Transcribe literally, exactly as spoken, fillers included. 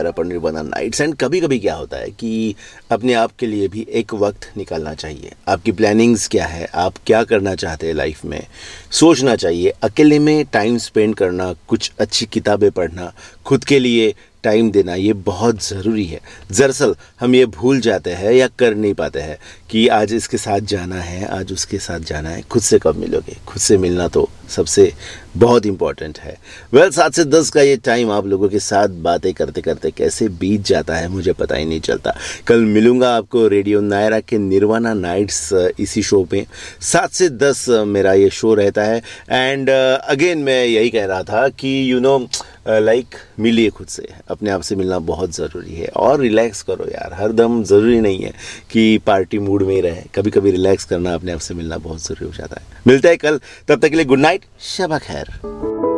Are upon nirvana nights. And कभी कभी क्या होता है कि अपने आप के लिए भी एक वक्त निकालना चाहिए। आपकी प्लानिंग्स क्या है, आप क्या करना चाहते हैं लाइफ में, सोचना चाहिए। अकेले में टाइम स्पेंड करना, कुछ अच्छी किताबें पढ़ना, खुद के लिए टाइम देना, ये बहुत ज़रूरी है। दरअसल हम ये भूल जाते हैं या कर नहीं पाते हैं कि आज इसके साथ जाना है, आज उसके साथ जाना है। खुद से कब मिलोगे? खुद से मिलना तो सबसे बहुत इम्पॉर्टेंट है। वेल, सात से दस का ये टाइम आप लोगों के साथ बातें करते करते कैसे बीत जाता है मुझे पता ही नहीं चलता। कल मिलूंगा आपको रेडियो नायरा के निर्वाणा नाइट्स इसी शो पे। सात से दस मेरा ये शो रहता है। एंड अगेन मैं यही कह रहा था कि यू नो लाइक मिलिए खुद से। अपने आप से मिलना बहुत ज़रूरी है और रिलैक्स करो यार। हर दम ज़रूरी नहीं है कि पार्टी मूड में ही रहे, कभी कभी रिलैक्स करना, अपने आप से मिलना बहुत ज़रूरी हो जाता है। मिलते हैं कल, तब तक के लिए गुड नाइट, शब खैर।